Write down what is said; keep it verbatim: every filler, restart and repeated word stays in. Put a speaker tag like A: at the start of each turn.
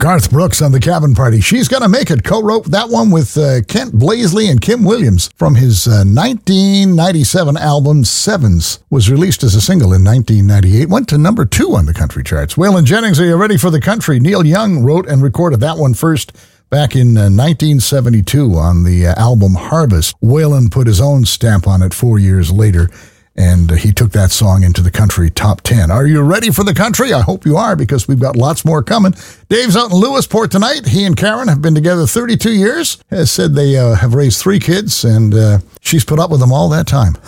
A: Garth Brooks on the Cabin Party. She's Gonna Make It. Co-wrote that one with uh, Kent Blaisley and Kim Williams from his uh, nineteen ninety-seven album Sevens. Was released as a single in nineteen ninety-eight. Went to number two on the country charts. Waylon Jennings, are you ready for the country? Neil Young wrote and recorded that one first back in uh, nineteen seventy-two on the uh, album Harvest. Waylon put his own stamp on it four years later, and uh, he took that song into the country top ten. Are you ready for the country? I hope you are, because we've got lots more coming. Dave's out in Lewisport tonight. He and Karen have been together thirty-two years. Has said they uh, have raised three kids, and uh, she's put up with them all that time.